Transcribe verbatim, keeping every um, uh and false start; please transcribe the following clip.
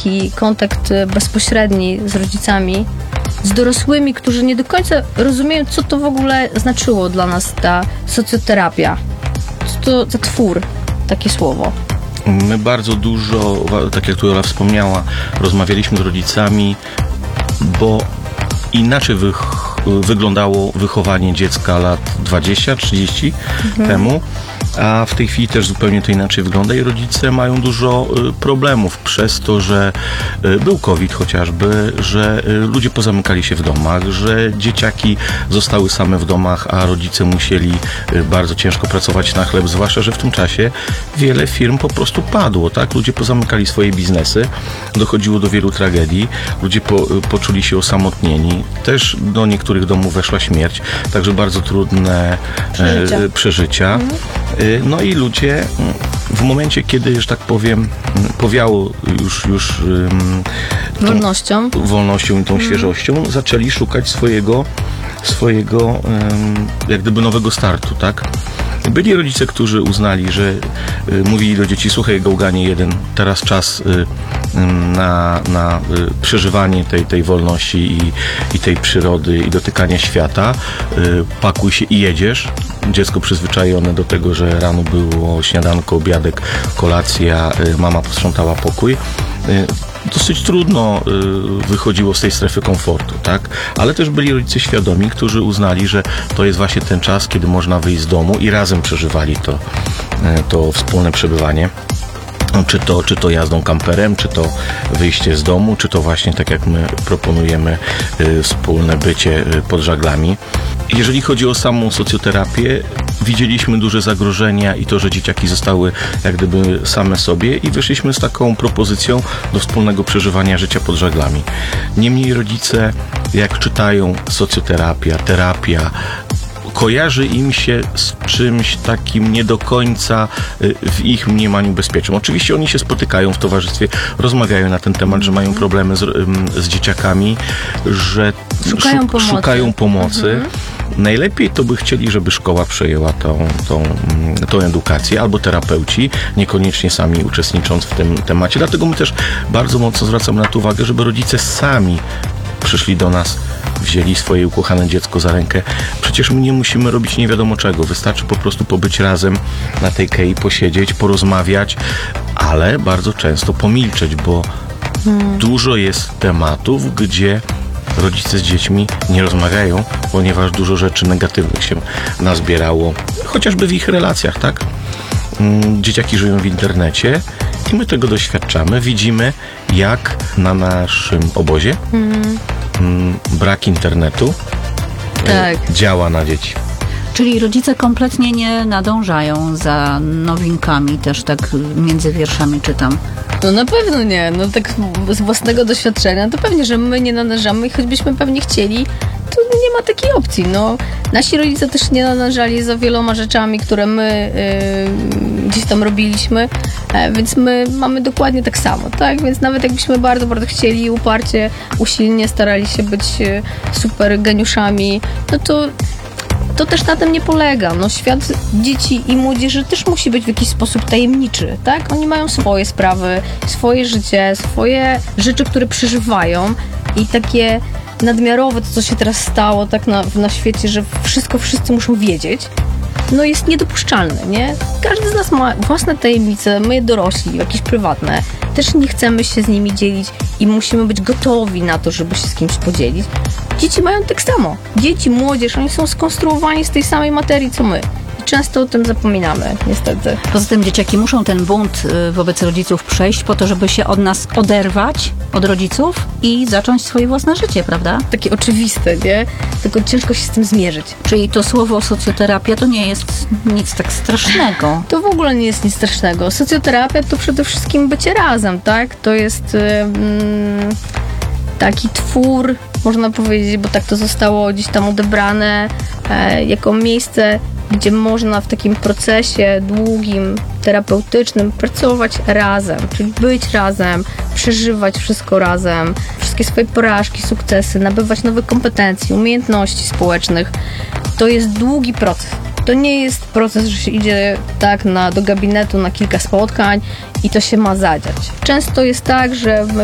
taki kontakt bezpośredni z rodzicami, z dorosłymi, którzy nie do końca rozumieją, co to w ogóle znaczyło dla nas ta socjoterapia. Co to za twór, takie słowo. My bardzo dużo, tak jak tu Ola wspomniała, rozmawialiśmy z rodzicami, bo inaczej wych, wyglądało wychowanie dziecka lat dwadzieścia trzydzieści mhm. temu, a w tej chwili też zupełnie to inaczej wygląda i rodzice mają dużo problemów przez to, że był COVID chociażby, że ludzie pozamykali się w domach, że dzieciaki zostały same w domach, a rodzice musieli bardzo ciężko pracować na chleb, zwłaszcza, że w tym czasie wiele firm po prostu padło, tak? Ludzie pozamykali swoje biznesy, dochodziło do wielu tragedii, ludzie po, poczuli się osamotnieni, też do niektórych domów weszła śmierć, także bardzo trudne przeżycia. E, przeżycia. Mhm. No i ludzie w momencie, kiedy, że tak powiem, powiało już, już tą wolnością. wolnością i tą mm. świeżością, zaczęli szukać swojego, swojego jak gdyby nowego startu, tak? Byli rodzice, którzy uznali, że y, mówili do dzieci: słuchaj, gałganie jeden, teraz czas y, y, na, na y, przeżywanie tej, tej wolności i, i tej przyrody i dotykania świata. Y, pakuj się i jedziesz. Dziecko przyzwyczajone do tego, że rano było śniadanko, obiadek, kolacja, y, mama posprzątała pokój. Y, Dosyć trudno y, wychodziło z tej strefy komfortu, tak? Ale też byli rodzice świadomi, którzy uznali, że to jest właśnie ten czas, kiedy można wyjść z domu i razem przeżywali to, y, to wspólne przebywanie. Czy to, czy to jazdą kamperem, czy to wyjście z domu, czy to właśnie tak jak my proponujemy y, wspólne bycie y, pod żaglami. Jeżeli chodzi o samą socjoterapię, widzieliśmy duże zagrożenia i to, że dzieciaki zostały jak gdyby same sobie i wyszliśmy z taką propozycją do wspólnego przeżywania życia pod żaglami. Niemniej rodzice, jak czytają socjoterapia, terapia, kojarzy im się z czymś takim nie do końca w ich mniemaniu bezpiecznym. Oczywiście oni się spotykają w towarzystwie, rozmawiają na ten temat, że mają problemy z, z dzieciakami, że szukają szuk, pomocy. Szukają pomocy. Mhm. Najlepiej to by chcieli, żeby szkoła przejęła tą, tą, tą edukację, albo terapeuci, niekoniecznie sami uczestnicząc w tym temacie. Dlatego my też bardzo mocno zwracamy na to uwagę, żeby rodzice sami przyszli do nas, wzięli swoje ukochane dziecko za rękę. Przecież my nie musimy robić nie wiadomo czego. Wystarczy po prostu pobyć razem na tej kei, posiedzieć, porozmawiać, ale bardzo często pomilczeć, bo hmm. dużo jest tematów, gdzie rodzice z dziećmi nie rozmawiają, ponieważ dużo rzeczy negatywnych się nazbierało, chociażby w ich relacjach, tak? Dzieciaki żyją w internecie i my tego doświadczamy. Widzimy, jak na naszym obozie mm. brak internetu tak. działa na dzieci. Czyli rodzice kompletnie nie nadążają za nowinkami, też tak między wierszami czytam. No na pewno nie. No tak z własnego doświadczenia to pewnie, że my nie nadążamy i choćbyśmy pewnie chcieli, to nie ma takiej opcji. No, nasi rodzice też nie nadążali za wieloma rzeczami, które my yy, gdzieś tam robiliśmy, e, więc my mamy dokładnie tak samo, tak? Więc nawet jakbyśmy bardzo, bardzo chcieli, uparcie, usilnie starali się być yy, super geniuszami, no to to też na tym nie polega. No, świat dzieci i młodzieży też musi być w jakiś sposób tajemniczy, tak? Oni mają swoje sprawy, swoje życie, swoje rzeczy, które przeżywają i takie nadmiarowe, to co się teraz stało tak na, na świecie, że wszystko wszyscy muszą wiedzieć, no jest niedopuszczalne, nie? Każdy z nas ma własne tajemnice, my dorośli, jakieś prywatne, też nie chcemy się z nimi dzielić i musimy być gotowi na to, żeby się z kimś podzielić. Dzieci mają tak samo. Dzieci, młodzież, oni są skonstruowani z tej samej materii, co my. I często o tym zapominamy, niestety. Poza tym dzieciaki muszą ten bunt wobec rodziców przejść po to, żeby się od nas oderwać, od rodziców i zacząć swoje własne życie, prawda? Takie oczywiste, nie? Tylko ciężko się z tym zmierzyć. Czyli to słowo socjoterapia to nie jest nic tak strasznego. To w ogóle nie jest nic strasznego. Socjoterapia to przede wszystkim bycie razem, tak? To jest mm, taki twór, można powiedzieć, bo tak to zostało gdzieś tam odebrane e, jako miejsce, gdzie można w takim procesie długim, terapeutycznym pracować razem, czyli być razem, przeżywać wszystko razem, wszystkie swoje porażki, sukcesy, nabywać nowe kompetencje, umiejętności społecznych. To jest długi proces. To nie jest proces, że się idzie tak na, do gabinetu na kilka spotkań i to się ma zadziać. Często jest tak, że my